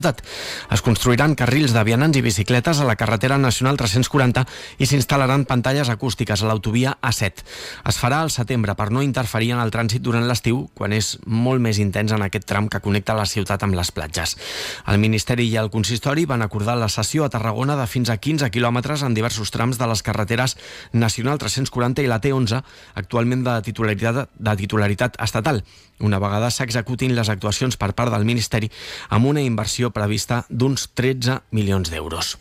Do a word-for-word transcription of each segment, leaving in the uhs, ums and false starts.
Es construiran carrils de vianants i bicicletes a la carretera nacional tres-cents quaranta i s'instal·laran pantalles acústiques a l'autovia A set. Es farà al setembre per no interferir en el trànsit durant l'estiu, quan és molt més intens en aquest tram que connecta la ciutat amb les platges. El Ministeri i el Consistori van acordar la cessió a Tarragona de fins a quinze quilòmetres en diversos trams de les carreteres nacional tres-cents quaranta i la T onze, actualment de titularitat, de titularitat estatal, una vegada s'executin les actuacions per part del Ministeri amb una inversió prevista d'uns tretze milions d'euros.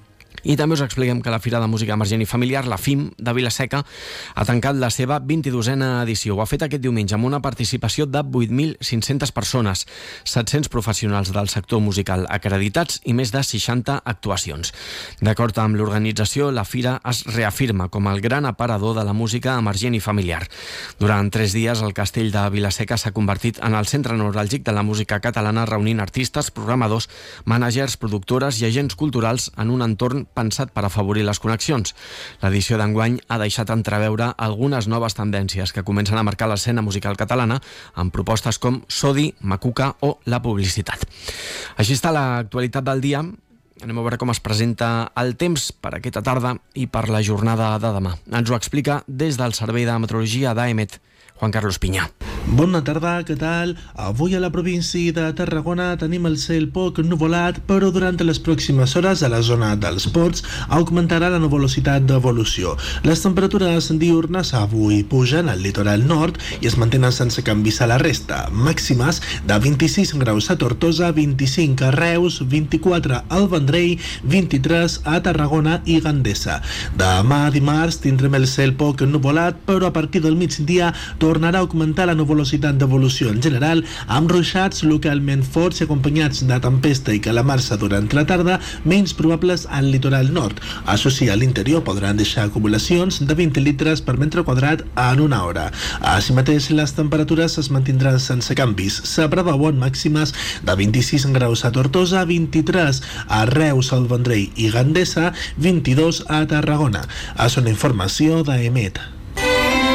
I també us expliquem que la Fira de Música Emergent i Familiar, la F I M, de Vila-seca, ha tancat la seva vint-i-dosena edició. Ho ha fet aquest diumenge amb una participació de vuit mil cinc-centes persones, set-cents professionals del sector musical acreditats i més de seixanta actuacions. D'acord amb l'organització, la Fira es reafirma com el gran aparador de la música emergent i familiar. Durant tres dies, el Castell de Vila-seca s'ha convertit en el centre neuràlgic de la música catalana, reunint artistes, programadors, mànagers, productores i agents culturals en un entorn pensat per afavorir les connexions. L'edició d'enguany ha deixat entreveure algunes noves tendències que comencen a marcar l'escena musical catalana amb propostes com Sodi, Macuca o la publicitat. Així està l'actualitat del dia. Anem a veure com es presenta el temps per aquesta tarda i per la jornada de demà. Ens ho explica des del Servei de Meteorologia d'A E M E T, Juan Carlos Piña. Bona tarda, què tal? Avui a la província de Tarragona tenim el cel poc nuvolat, però durant les pròximes hores a la zona dels ports augmentarà la nuvolositat d'evolució. Les temperatures diurnes avui pugen al litoral nord i es mantenen sense canvis a la resta, màximes de vint-i-sis graus a Tortosa, vint-i-cinc a Reus, vint-i-quatre al Vendrell, vint-i-tres a Tarragona i Gandesa. Demà dimarts tindrem el cel poc nuvolat, però a partir del migdia tornarà a augmentar la nuvolositat d'evolució en general, amb ruixats localment forts i acompanyats de tempesta i calamarsa durant la tarda, menys probables al litoral nord. Això sí, a l'interior podran deixar acumulacions de vint litres per metre quadrat en una hora. Així mateix, les temperatures es mantindran sense canvis. Se preveuen màximes de vint-i-sis graus a Tortosa, vint-i-tres a Reus, al Vendrell i Gandesa, vint-i-dos a Tarragona. És una informació d'A E M E T.